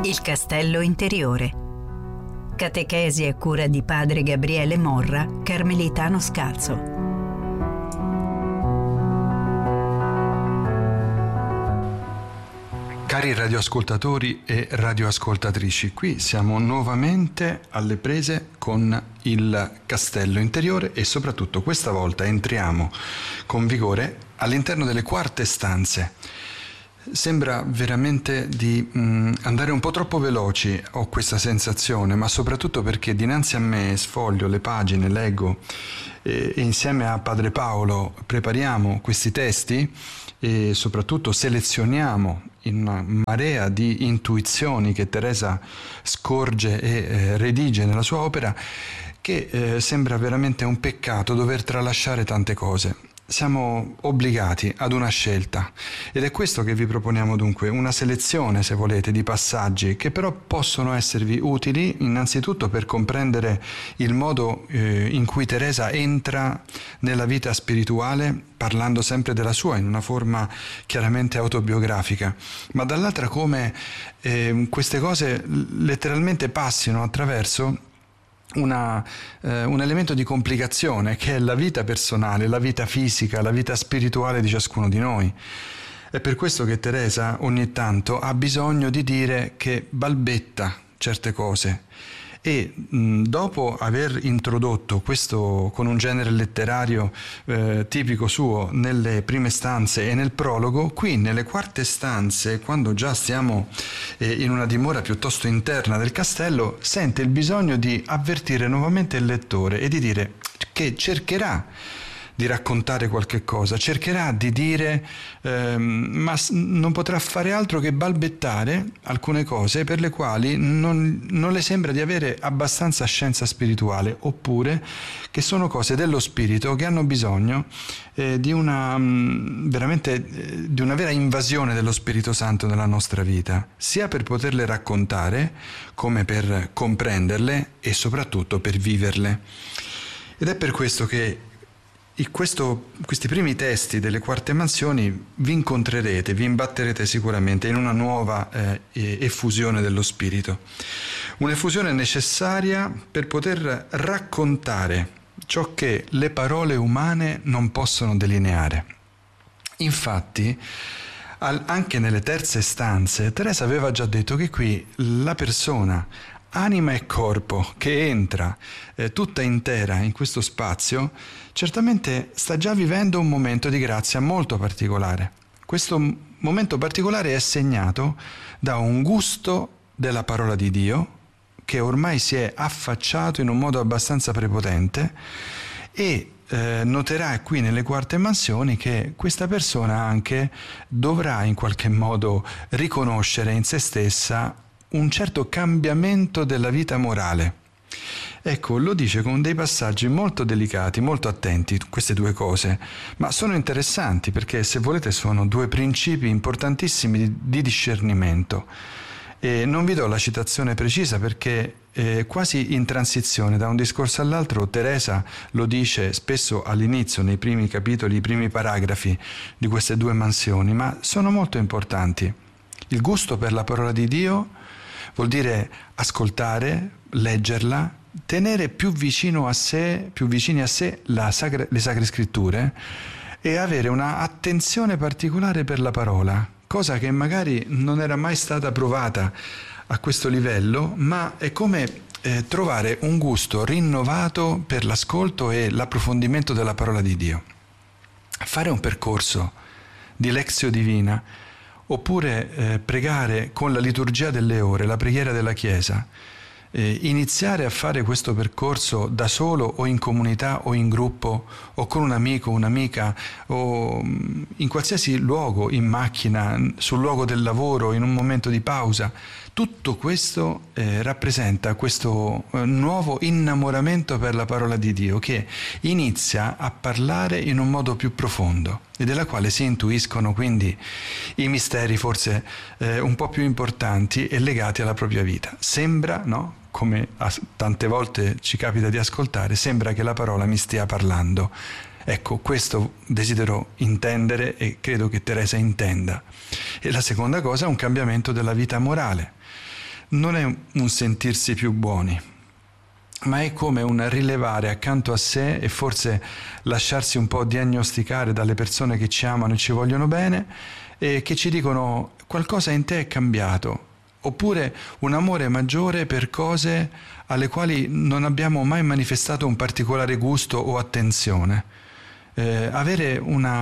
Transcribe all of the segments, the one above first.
Il castello interiore. Catechesi a cura di padre Gabriele Morra, carmelitano scalzo. Cari radioascoltatori e radioascoltatrici, qui siamo nuovamente alle prese con il castello interiore e soprattutto questa volta entriamo con vigore all'interno delle quarte stanze. Sembra veramente di andare un po' troppo veloci, ho questa sensazione, ma soprattutto perché dinanzi a me sfoglio le pagine, leggo e insieme a Padre Paolo prepariamo questi testi e soprattutto selezioniamo in una marea di intuizioni che Teresa scorge e redige nella sua opera, che sembra veramente un peccato dover tralasciare tante cose. Siamo obbligati ad una scelta ed è questo che vi proponiamo, dunque una selezione, se volete, di passaggi che però possono esservi utili innanzitutto per comprendere il modo in cui Teresa entra nella vita spirituale, parlando sempre della sua in una forma chiaramente autobiografica, ma dall'altra come queste cose letteralmente passino attraverso un elemento di complicazione che è la vita personale, la vita fisica, la vita spirituale di ciascuno di noi. È per questo che Teresa ogni tanto ha bisogno di dire che balbetta certe cose e dopo aver introdotto questo con un genere letterario tipico suo nelle prime stanze e nel prologo, qui nelle quarte stanze, quando già stiamo in una dimora piuttosto interna del castello, sente il bisogno di avvertire nuovamente il lettore e di dire che cercherà di raccontare qualche cosa, cercherà di dire, ma non potrà fare altro che balbettare alcune cose per le quali non le sembra di avere abbastanza scienza spirituale, oppure che sono cose dello spirito che hanno bisogno di una vera invasione dello Spirito Santo nella nostra vita, sia per poterle raccontare come per comprenderle e soprattutto per viverle. Ed è per questo che questi primi testi delle quarte mansioni vi incontrerete, vi imbatterete sicuramente in una nuova effusione dello Spirito. Un'effusione necessaria per poter raccontare ciò che le parole umane non possono delineare. Infatti, anche nelle terze stanze, Teresa aveva già detto che qui la persona, anima e corpo, che entra tutta intera in questo spazio, certamente sta già vivendo un momento di grazia molto particolare. Questo momento particolare è segnato da un gusto della parola di Dio che ormai si è affacciato in un modo abbastanza prepotente e noterà qui nelle quarte mansioni che questa persona anche dovrà in qualche modo riconoscere in se stessa un certo cambiamento della vita morale. Ecco, lo dice con dei passaggi molto delicati, molto attenti, queste due cose, ma sono interessanti perché, se volete, sono due principi importantissimi di discernimento. E non vi do la citazione precisa perché quasi in transizione da un discorso all'altro Teresa lo dice spesso all'inizio, nei primi capitoli, i primi paragrafi di queste due mansioni, ma sono molto importanti. Il gusto per la parola di Dio vuol dire ascoltare, leggerla, tenere più vicini a sé le Sacre Scritture e avere una attenzione particolare per la parola, cosa che magari non era mai stata provata a questo livello, ma è come trovare un gusto rinnovato per l'ascolto e l'approfondimento della parola di Dio. Fare un percorso di Lectio Divina oppure pregare con la liturgia delle ore, la preghiera della Chiesa, iniziare a fare questo percorso da solo o in comunità o in gruppo o con un amico, un'amica o in qualsiasi luogo, in macchina, sul luogo del lavoro, in un momento di pausa, tutto questo rappresenta questo nuovo innamoramento per la parola di Dio che inizia a parlare in un modo più profondo e della quale si intuiscono quindi i misteri forse un po' più importanti e legati alla propria vita. Sembra, no? Come tante volte ci capita di ascoltare, sembra che la parola mi stia parlando. Ecco, questo desidero intendere e credo che Teresa intenda. E la seconda cosa è un cambiamento della vita morale. non è un sentirsi più buoni, ma è come un rilevare accanto a sé e forse lasciarsi un po' diagnosticare dalle persone che ci amano e ci vogliono bene e che ci dicono qualcosa in te è cambiato, oppure un amore maggiore per cose alle quali non abbiamo mai manifestato un particolare gusto o attenzione. Avere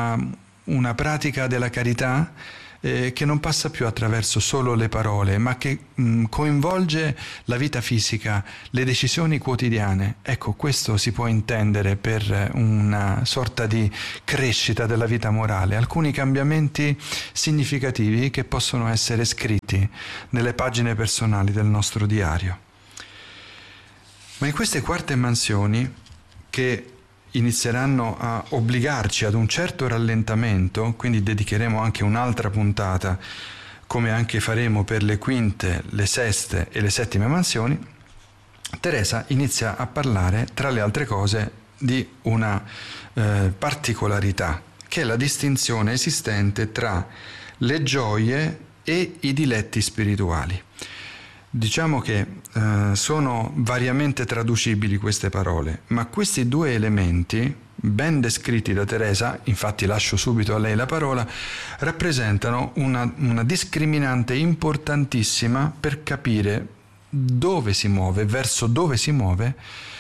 una pratica della carità che non passa più attraverso solo le parole, ma che coinvolge la vita fisica, le decisioni quotidiane. Ecco, questo si può intendere per una sorta di crescita della vita morale, alcuni cambiamenti significativi che possono essere scritti nelle pagine personali del nostro diario. Ma in queste quarte mansioni, che inizieranno a obbligarci ad un certo rallentamento, quindi dedicheremo anche un'altra puntata, come anche faremo per le quinte, le seste e le settime mansioni, Teresa inizia a parlare, tra le altre cose, di una particolarità, che è la distinzione esistente tra le gioie e i diletti spirituali. Diciamo che sono variamente traducibili queste parole, ma questi due elementi, ben descritti da Teresa, infatti lascio subito a lei la parola, rappresentano una discriminante importantissima per capire dove si muove, verso dove si muove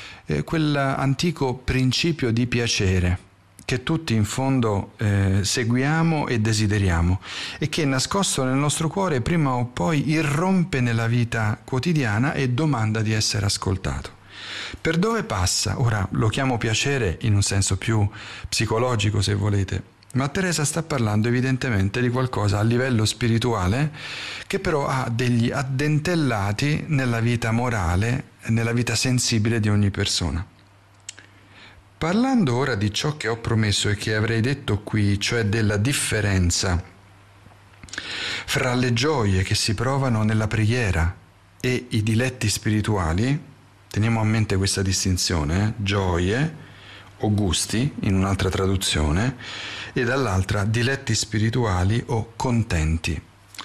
quell'antico principio di piacere che tutti in fondo seguiamo e desideriamo e che nascosto nel nostro cuore prima o poi irrompe nella vita quotidiana e domanda di essere ascoltato. Per dove passa? Ora lo chiamo piacere in un senso più psicologico, se volete, ma Teresa sta parlando evidentemente di qualcosa a livello spirituale che però ha degli addentellati nella vita morale, nella vita sensibile di ogni persona. Parlando ora di ciò che ho promesso e che avrei detto qui, cioè della differenza fra le gioie che si provano nella preghiera e i diletti spirituali, teniamo a mente questa distinzione, gioie o gusti in un'altra traduzione, e dall'altra diletti spirituali o contenti.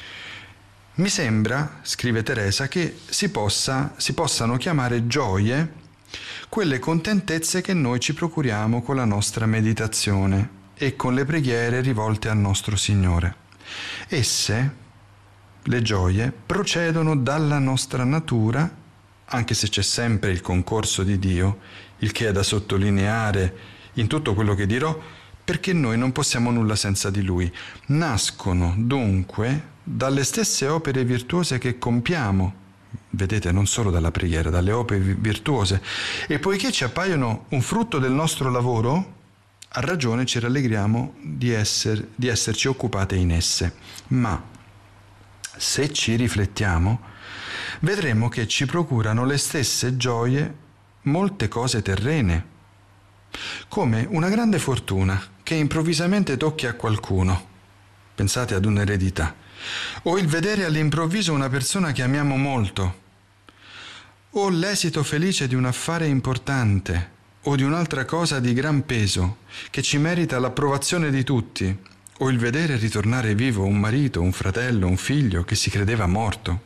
Mi sembra, scrive Teresa, che si possano chiamare gioie quelle contentezze che noi ci procuriamo con la nostra meditazione e con le preghiere rivolte al nostro Signore. Esse, le gioie, procedono dalla nostra natura, anche se c'è sempre il concorso di Dio, il che è da sottolineare in tutto quello che dirò, perché noi non possiamo nulla senza di Lui. Nascono dunque dalle stesse opere virtuose che compiamo, vedete, non solo dalla preghiera, dalle opere virtuose, e poiché ci appaiono un frutto del nostro lavoro, a ragione ci rallegriamo di esserci occupate in esse. Ma se ci riflettiamo, vedremo che ci procurano le stesse gioie molte cose terrene, come una grande fortuna che improvvisamente tocchi a qualcuno. Pensate ad un'eredità. O il vedere all'improvviso una persona che amiamo molto, o l'esito felice di un affare importante, o di un'altra cosa di gran peso, che ci merita l'approvazione di tutti, o il vedere ritornare vivo un marito, un fratello, un figlio che si credeva morto.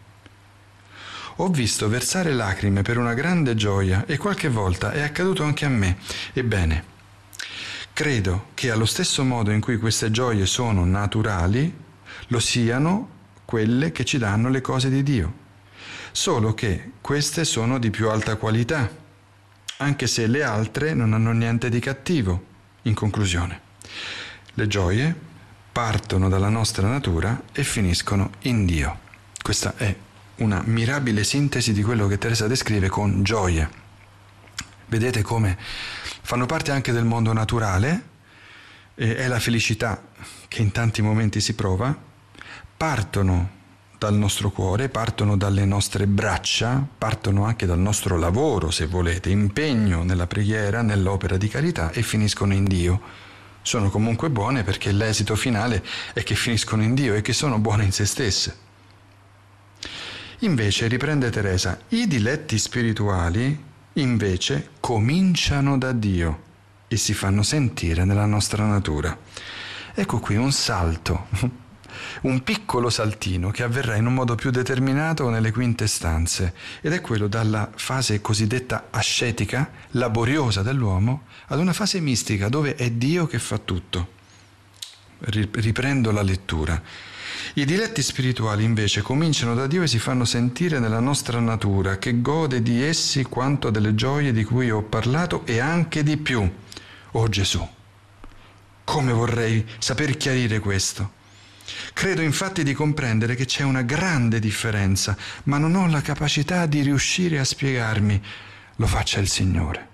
Ho visto versare lacrime per una grande gioia e qualche volta è accaduto anche a me. Ebbene, credo che allo stesso modo in cui queste gioie sono naturali, lo siano quelle che ci danno le cose di Dio, solo che queste sono di più alta qualità, anche se le altre non hanno niente di cattivo. In conclusione, le gioie partono dalla nostra natura e finiscono in Dio. Questa è una mirabile sintesi di quello che Teresa descrive con gioie. Vedete come fanno parte anche del mondo naturale, è la felicità che in tanti momenti si prova, partono dal nostro cuore, partono dalle nostre braccia, partono anche dal nostro lavoro, se volete, impegno nella preghiera, nell'opera di carità, e finiscono in Dio. Sono comunque buone perché l'esito finale è che finiscono in Dio e che sono buone in se stesse. Invece, riprende Teresa, i diletti spirituali invece cominciano da Dio e si fanno sentire nella nostra natura. Ecco qui un salto un piccolo saltino che avverrà in un modo più determinato nelle quinte stanze, ed è quello dalla fase cosiddetta ascetica, laboriosa dell'uomo, ad una fase mistica dove è Dio che fa tutto. Riprendo la lettura. I diletti spirituali invece cominciano da Dio e si fanno sentire nella nostra natura, che gode di essi quanto delle gioie di cui ho parlato e anche di più. Oh Gesù, come vorrei saper chiarire questo. Credo infatti di comprendere che c'è una grande differenza, ma non ho la capacità di riuscire a spiegarmi. Lo faccia il Signore.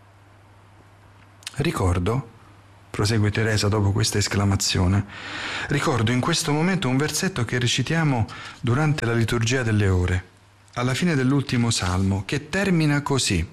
Ricordo, prosegue Teresa dopo questa esclamazione, ricordo in questo momento un versetto che recitiamo durante la liturgia delle ore, alla fine dell'ultimo salmo, che termina così: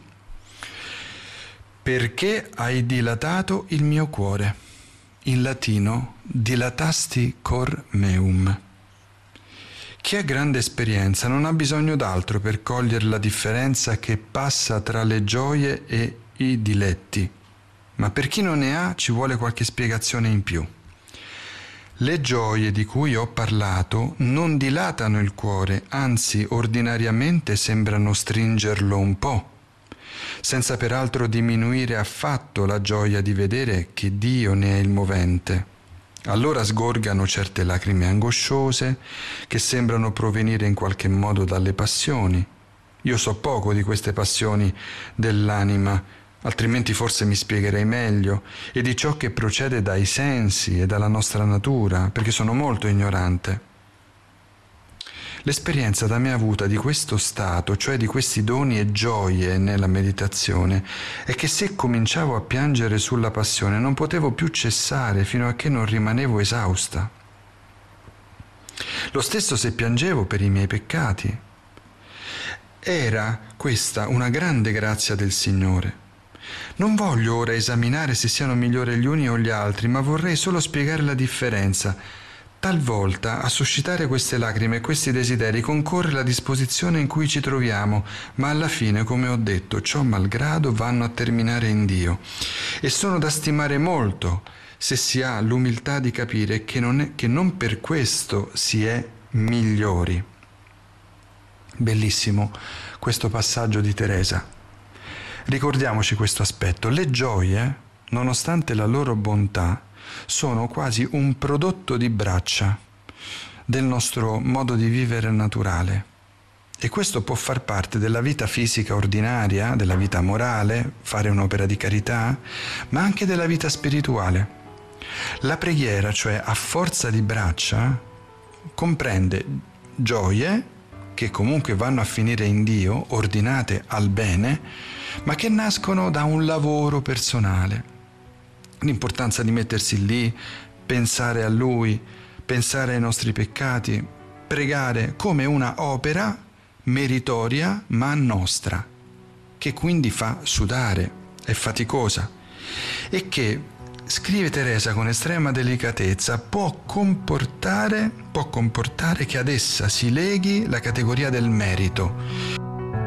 perché hai dilatato il mio cuore. In latino, dilatasti cor meum. Chi ha grande esperienza non ha bisogno d'altro per cogliere la differenza che passa tra le gioie e i diletti, ma per chi non ne ha ci vuole qualche spiegazione in più. Le gioie di cui ho parlato non dilatano il cuore, anzi ordinariamente sembrano stringerlo un po', senza peraltro diminuire affatto la gioia di vedere che Dio ne è il movente. Allora sgorgano certe lacrime angosciose che sembrano provenire in qualche modo dalle passioni. Io so poco di queste passioni dell'anima, altrimenti forse mi spiegherei meglio, e di ciò che procede dai sensi e dalla nostra natura, perché sono molto ignorante. L'esperienza da me avuta di questo stato, cioè di questi doni e gioie nella meditazione, è che se cominciavo a piangere sulla passione non potevo più cessare fino a che non rimanevo esausta. Lo stesso se piangevo per i miei peccati. Era questa una grande grazia del Signore. Non voglio ora esaminare se siano migliori gli uni o gli altri, ma vorrei solo spiegare la differenza. Talvolta a suscitare queste lacrime e questi desideri concorre la disposizione in cui ci troviamo, ma alla fine, come ho detto, ciò malgrado vanno a terminare in Dio. E sono da stimare molto se si ha l'umiltà di capire che non per questo si è migliori. Bellissimo questo passaggio di Teresa. Ricordiamoci questo aspetto. Le gioie, nonostante la loro bontà, sono quasi un prodotto di braccia del nostro modo di vivere naturale, e questo può far parte della vita fisica ordinaria, della vita morale, fare un'opera di carità, ma anche della vita spirituale. La preghiera, cioè a forza di braccia, comprende gioie che comunque vanno a finire in Dio, ordinate al bene, ma che nascono da un lavoro personale. L'importanza di mettersi lì, pensare a Lui, pensare ai nostri peccati, pregare come una opera meritoria ma nostra, che quindi fa sudare, è faticosa e che, scrive Teresa con estrema delicatezza, può comportare che ad essa si leghi la categoria del merito.